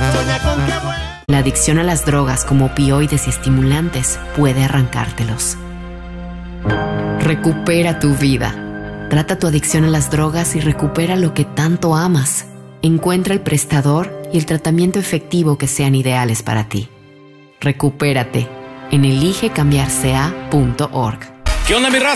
La adicción a las drogas como opioides y estimulantes puede arrancártelos. Recupera tu vida. Trata tu adicción a las drogas y recupera lo que tanto amas. Encuentra el prestador y el tratamiento efectivo que sean ideales para ti. Recupérate en eligecambiarse.org. ¿Qué onda, mi raza?